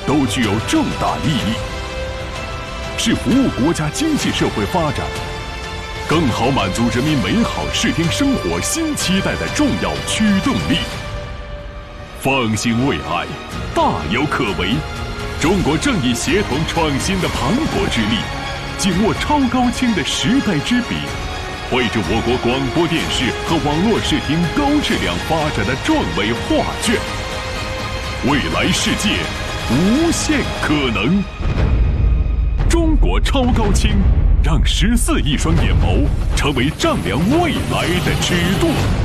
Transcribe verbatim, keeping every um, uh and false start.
都具有重大意义，是服务国家经济社会发展，更好满足人民美好视听生活新期待的重要驱动力。方兴未艾，大有可为。中国正以协同创新的磅礴之力，紧握超高清的时代之笔，绘制我国广播电视和网络视听高质量发展的壮伟画卷。未来世界无限可能。中国超高清，让十四亿双眼眸成为丈量未来的尺度。